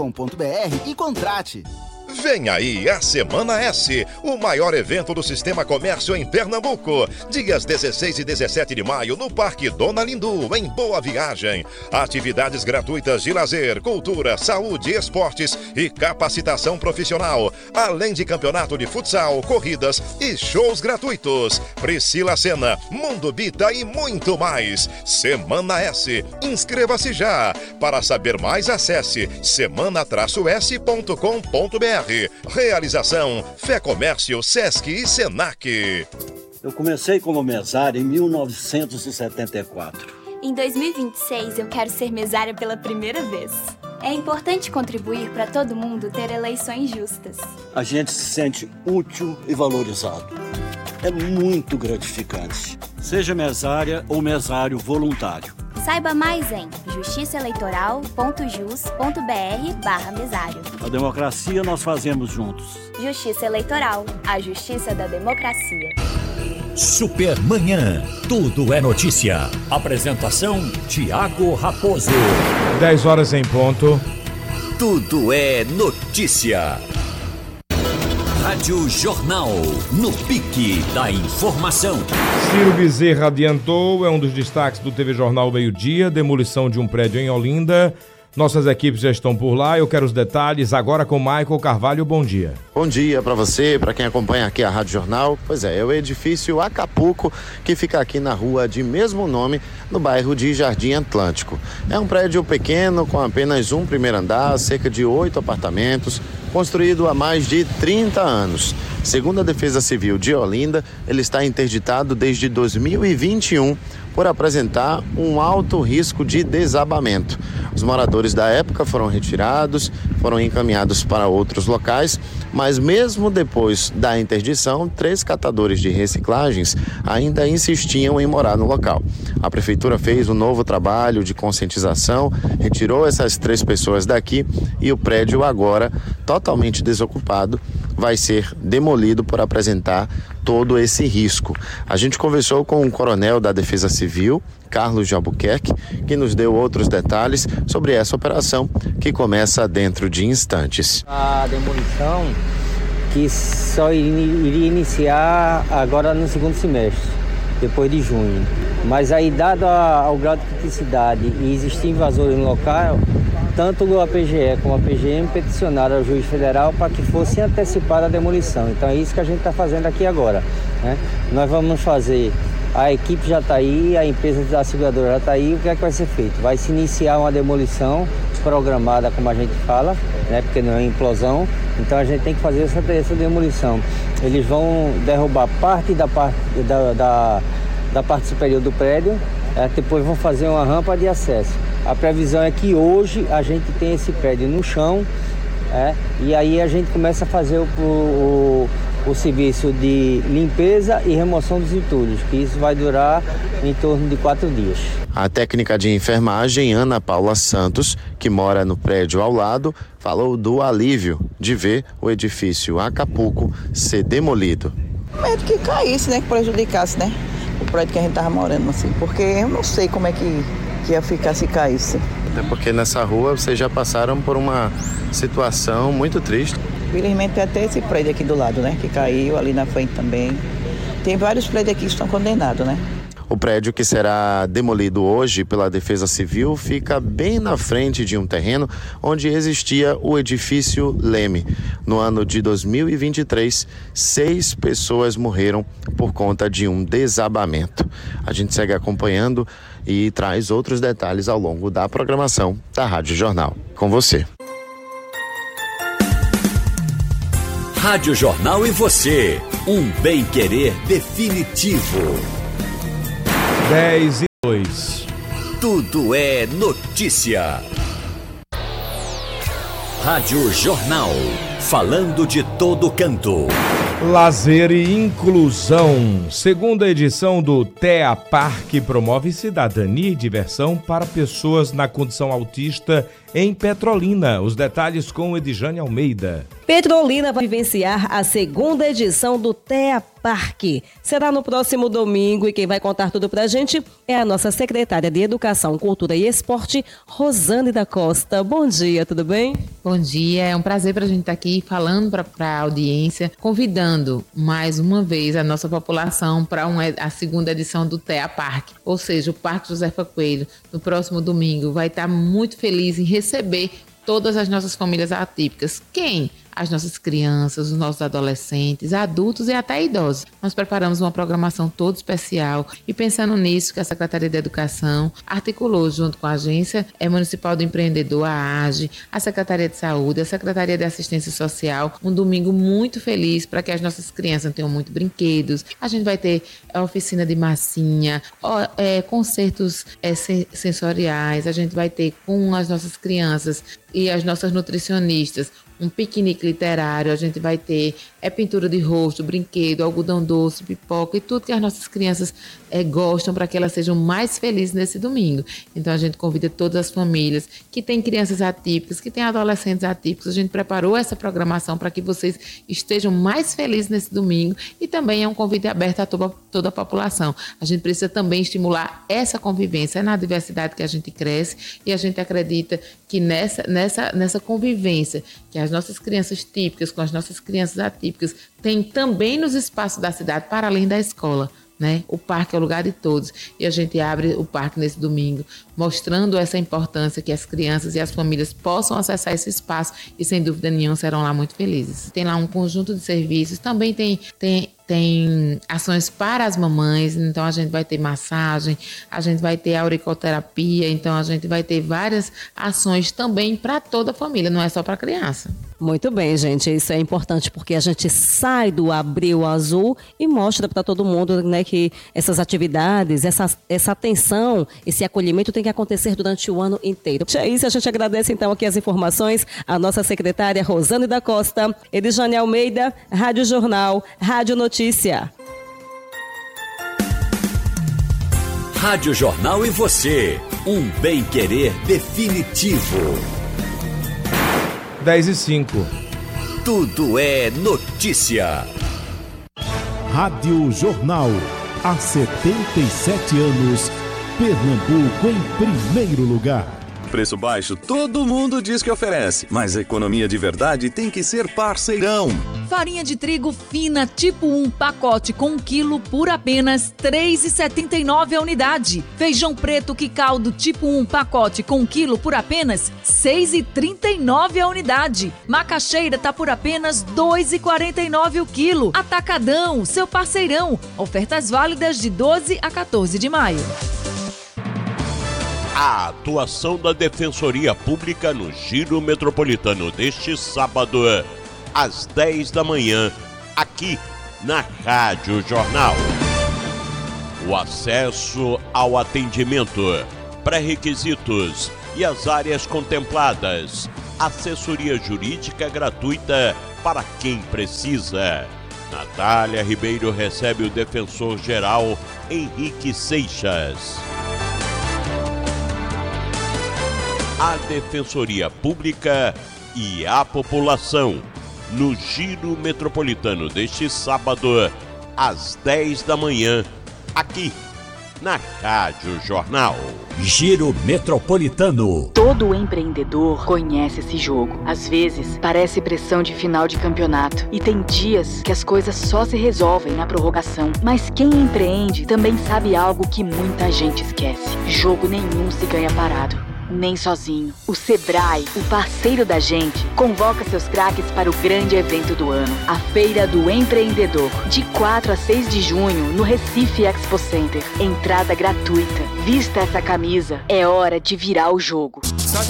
e contrate. Vem aí a Semana S, o maior evento do Sistema Comércio em Pernambuco. Dias 16 e 17 de maio no Parque Dona Lindu, em Boa Viagem. Atividades gratuitas de lazer, cultura, saúde, esportes e capacitação profissional. Além de campeonato de futsal, corridas e shows gratuitos. Priscila Senna, Mundo Bita e muito mais. Semana S, inscreva-se já. Para saber mais, acesse semana-s.com.br. Realização Fé Comércio, Sesc e Senac. Eu comecei como mesário em 1974. Em 2026 eu quero ser mesária pela primeira vez. É importante contribuir para todo mundo ter eleições justas. A gente se sente útil e valorizado. É muito gratificante. Seja mesária ou mesário voluntário. Saiba mais em justiçaeleitoral.jus.br/mesário. A democracia nós fazemos juntos. Justiça Eleitoral, a justiça da democracia. Supermanhã, tudo é notícia. Apresentação, Tiago Raposo. 10 horas em ponto. Tudo é notícia. Rádio Jornal, no pique da informação. Ciro Bezerra adiantou, é um dos destaques do TV Jornal Meio-Dia, demolição de um prédio em Olinda. Nossas equipes já estão por lá, eu quero os detalhes agora com Michael Carvalho, bom dia. Bom dia para você, para quem acompanha aqui a Rádio Jornal. Pois é o edifício Acapulco, que fica aqui na rua de mesmo nome, no bairro de Jardim Atlântico. É um prédio pequeno, com apenas um primeiro andar, cerca de 8 apartamentos, construído há mais de 30 anos. Segundo a Defesa Civil de Olinda, ele está interditado desde 2021 por apresentar um alto risco de desabamento. Os moradores da época foram retirados, foram encaminhados para outros locais, mas mesmo depois da interdição, 3 catadores de reciclagens ainda insistiam em morar no local. A prefeitura fez um novo trabalho de conscientização, retirou essas 3 pessoas daqui e o prédio agora, totalmente desocupado, vai ser demolido por apresentar todo esse risco. A gente conversou com o coronel da Defesa Civil, Carlos de Albuquerque, que nos deu outros detalhes sobre essa operação que começa dentro de instantes. A demolição que só iria iniciar agora no segundo semestre, depois de junho. Mas aí, dado ao grau de criticidade e existir invasores no local, tanto a PGE como a PGM peticionaram ao juiz federal para que fosse antecipada a demolição. Então é isso que a gente está fazendo aqui agora, né? Nós vamos fazer, a equipe já está aí, a empresa da seguradora já está aí, o que é que vai ser feito? Vai se iniciar uma demolição programada, como a gente fala, né? Porque não é implosão, então a gente tem que fazer essa demolição. Eles vão derrubar parte da parte superior do prédio, depois vão fazer uma rampa de acesso. A previsão é que hoje a gente tem esse prédio no chão, e aí a gente começa a fazer o serviço de limpeza e remoção dos entulhos, que isso vai durar em torno de 4 dias. A técnica de enfermagem Ana Paula Santos, que mora no prédio ao lado, falou do alívio de ver o edifício Acapulco ser demolido. Medo que caísse, né, que prejudicasse, né, o prédio que a gente estava morando, assim, porque eu não sei como é que ia ficar se caísse. Até porque nessa rua vocês já passaram por uma situação muito triste. Infelizmente tem até esse prédio aqui do lado, né, que caiu ali na frente também. Tem vários prédios aqui que estão condenados, né. O prédio que será demolido hoje pela Defesa Civil fica bem na frente de um terreno onde existia o edifício Leme. No ano de 2023, 6 pessoas morreram por conta de um desabamento. A gente segue acompanhando e traz outros detalhes ao longo da programação da Rádio Jornal. Com você. Rádio Jornal e você, um bem-querer definitivo. 10:02. Tudo é notícia. Rádio Jornal, falando de todo canto. Lazer e inclusão. Segunda edição do TEA Parque promove cidadania e diversão para pessoas na condição autista em Petrolina. Os detalhes com Edjane Almeida. Petrolina vai vivenciar a segunda edição do TEA Parque. Será no próximo domingo e quem vai contar tudo pra gente é a nossa secretária de Educação, Cultura e Esporte, Rosane da Costa. Bom dia, tudo bem? Bom dia, é um prazer pra gente estar aqui falando para a audiência, convidando mais uma vez a nossa população para a segunda edição do TEA Parque. Ou seja, o Parque Josefa Coelho, no próximo domingo, vai estar muito feliz em receber todas as nossas famílias atípicas. Quem? As nossas crianças, os nossos adolescentes, adultos e até idosos. Nós preparamos uma programação toda especial e pensando nisso que a Secretaria de Educação articulou junto com a Agência Municipal do Empreendedor, a AGE, a Secretaria de Saúde, a Secretaria de Assistência Social, um domingo muito feliz para que as nossas crianças tenham muitos brinquedos. A gente vai ter a oficina de massinha, concertos sensoriais, a gente vai ter com as nossas crianças e as nossas nutricionistas um piquenique literário, a gente vai ter pintura de rosto, brinquedo, algodão doce, pipoca e tudo que as nossas crianças gostam para que elas sejam mais felizes nesse domingo. Então a gente convida todas as famílias que têm crianças atípicas, que têm adolescentes atípicos, a gente preparou essa programação para que vocês estejam mais felizes nesse domingo e também é um convite aberto a toda a população. A gente precisa também estimular essa convivência, é na diversidade que a gente cresce e a gente acredita que nessa convivência que as nossas crianças típicas com as nossas crianças atípicas tem também nos espaços da cidade, para além da escola, né? O parque é o lugar de todos e a gente abre o parque nesse domingo, mostrando essa importância que as crianças e as famílias possam acessar esse espaço e sem dúvida nenhuma serão lá muito felizes. Tem lá um conjunto de serviços, também tem ações para as mamães, então a gente vai ter massagem, a gente vai ter auriculoterapia, então a gente vai ter várias ações também para toda a família, não é só para a criança. Muito bem, gente, isso é importante porque a gente sai do Abril Azul e mostra para todo mundo, né, que essas atividades, essa atenção, esse acolhimento tem que acontecer durante o ano inteiro. É isso, a gente agradece então aqui as informações à nossa secretária Rosane da Costa, Edjane Almeida, Rádio Jornal, Rádio Notícia. Rádio Jornal e você, um bem-querer definitivo. 10h05. Tudo é notícia. Rádio Jornal, há 77 anos, Pernambuco em primeiro lugar. Preço baixo, todo mundo diz que oferece, mas a economia de verdade tem que ser parceirão. Farinha de trigo fina tipo 1, pacote com 1 quilo por apenas R$ 3,79 a unidade. Feijão preto que caldo tipo 1, pacote com 1 quilo por apenas R$ 6,39 a unidade. Macaxeira tá por apenas R$ 2,49 o quilo. Atacadão, seu parceirão. Ofertas válidas de 12 a 14 de maio. A atuação da Defensoria Pública no Giro Metropolitano deste sábado, às 10 da manhã, aqui na Rádio Jornal. O acesso ao atendimento, pré-requisitos e as áreas contempladas. Assessoria jurídica gratuita para quem precisa. Natália Ribeiro recebe o defensor-geral Henrique Seixas. A Defensoria Pública e a população no Giro Metropolitano deste sábado, às 10 da manhã, aqui na Rádio Jornal. Giro Metropolitano. Todo empreendedor conhece esse jogo. Às vezes, parece pressão de final de campeonato. E tem dias que as coisas só se resolvem na prorrogação. Mas quem empreende também sabe algo que muita gente esquece. Jogo nenhum se ganha parado. Nem sozinho. O Sebrae, o parceiro da gente, convoca seus craques para o grande evento do ano, a Feira do Empreendedor, de 4 a 6 de junho, no Recife Expo Center. Entrada gratuita. Vista essa camisa, é hora de virar o jogo.